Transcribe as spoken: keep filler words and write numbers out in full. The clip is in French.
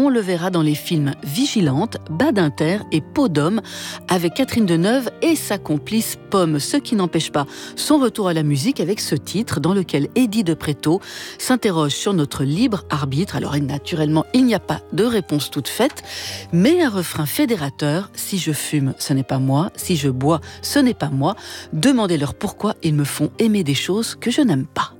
on le verra dans les films Vigilante, Badinter et Peau d'homme, avec Catherine Deneuve et sa complice Pomme, ce qui n'empêche pas son retour à la musique avec ce titre dans lequel Eddie de Pretto s'interroge sur notre libre arbitre. Alors naturellement, il n'y a pas de réponse toute faite, mais un refrain fédérateur: si je fume, ce n'est pas moi, si je bois, ce n'est pas moi, demandez-leur pourquoi ils me font aimer des choses que je n'aime pas.